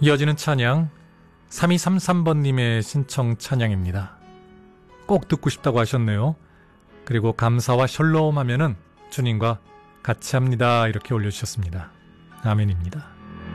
이어지는 찬양 3233번님의 신청 찬양입니다. 꼭 듣고 싶다고 하셨네요. 그리고 감사와 샬롬 하면은 주님과 같이 합니다 이렇게 올려주셨습니다. 아멘입니다.